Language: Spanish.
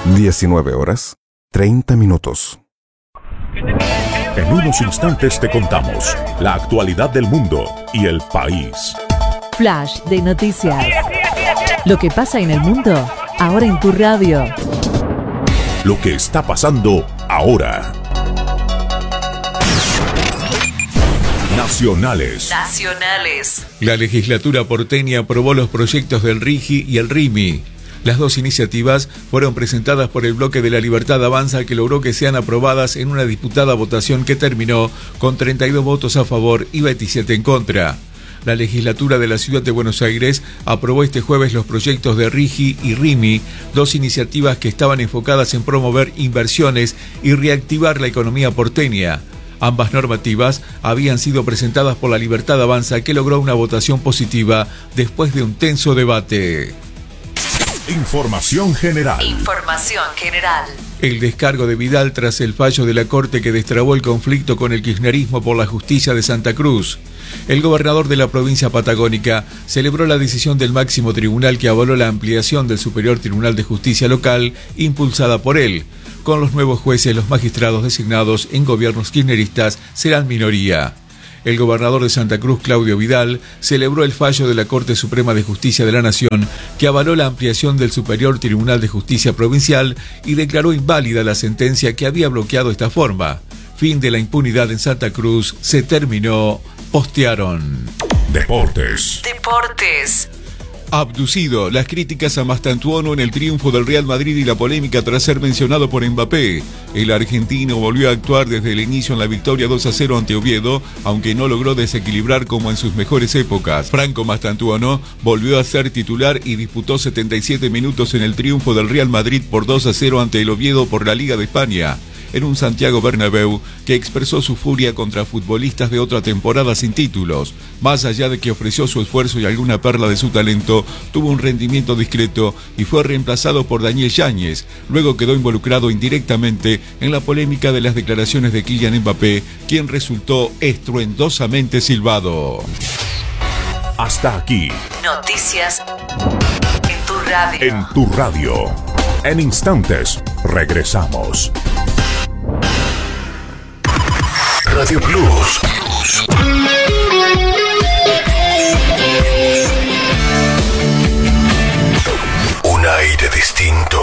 19:30. En unos instantes te contamos la actualidad del mundo y el país. Flash de noticias. Lo que pasa en el mundo, ahora en tu radio. Lo que está pasando ahora. Nacionales. La legislatura porteña aprobó los proyectos del RIGI y el RIMI. Las dos iniciativas fueron presentadas por el bloque de La Libertad Avanza, que logró que sean aprobadas en una disputada votación que terminó con 32 votos a favor y 27 en contra. La legislatura de la Ciudad de Buenos Aires aprobó este jueves los proyectos de RIGI y RIMI, dos iniciativas que estaban enfocadas en promover inversiones y reactivar la economía porteña. Ambas normativas habían sido presentadas por La Libertad Avanza, que logró una votación positiva después de un tenso debate. Información general. El descargo de Vidal tras el fallo de la Corte que destrabó el conflicto con el kirchnerismo por la justicia de Santa Cruz. El gobernador de la provincia patagónica celebró la decisión del máximo tribunal que avaló la ampliación del Superior Tribunal de Justicia local impulsada por él. Con los nuevos jueces, los magistrados designados en gobiernos kirchneristas serán minoría. El gobernador de Santa Cruz, Claudio Vidal, celebró el fallo de la Corte Suprema de Justicia de la Nación, que avaló la ampliación del Superior Tribunal de Justicia Provincial y declaró inválida la sentencia que había bloqueado esta forma. Fin de la impunidad en Santa Cruz, se terminó, postearon. Deportes. Abducido, las críticas a Mastantuono en el triunfo del Real Madrid y la polémica tras ser mencionado por Mbappé. El argentino volvió a actuar desde el inicio en la victoria 2-0 ante Oviedo, aunque no logró desequilibrar como en sus mejores épocas. Franco Mastantuono volvió a ser titular y disputó 77 minutos en el triunfo del Real Madrid por 2-0 ante el Oviedo por la Liga de España. En un Santiago Bernabéu que expresó su furia contra futbolistas de otra temporada sin títulos. Más allá de que ofreció su esfuerzo y alguna perla de su talento, tuvo un rendimiento discreto y fue reemplazado por Daniel Yáñez. Luego quedó involucrado indirectamente en la polémica de las declaraciones de Kylian Mbappé, quien resultó estruendosamente silbado. Hasta aquí. Noticias en tu radio. En tu radio. En instantes, regresamos. Radio Plus. Un aire distinto.